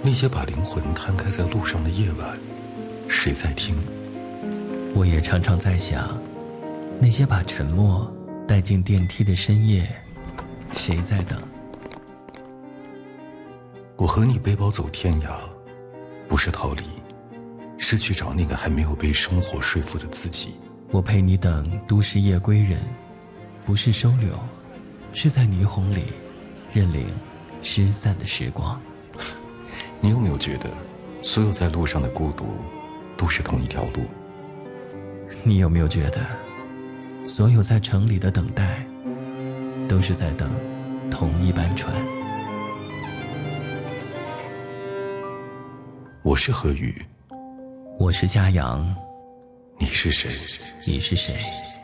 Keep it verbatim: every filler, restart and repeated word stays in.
那些把灵魂摊开在路上的夜晚，谁在听？ 我也常常在想，那些把沉默带进电梯的深夜，谁在等？ 我和你背包走天涯，不是逃离，是去找那个还没有被生活说服的自己。 我陪你等都市夜归人，不是收留，是在霓虹里认领失散的时光。 你有没有觉得，所有在路上的孤独，都是同一条路？ 你有没有觉得，所有在城里的等待，都是在等同一班船？ 我是何宇， 我是嘉阳， 你是谁？ 你是谁？